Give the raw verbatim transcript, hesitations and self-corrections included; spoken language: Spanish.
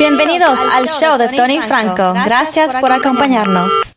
Bienvenidos al show de Tony Franco. Gracias por acompañarnos.